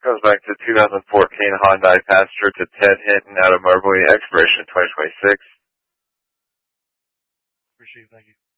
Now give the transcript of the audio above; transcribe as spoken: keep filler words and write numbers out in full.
Goes back to two thousand fourteen Hyundai Passenger to Ted Hinton out of Moberly, expiration twenty twenty-six. Appreciate it. Thank you.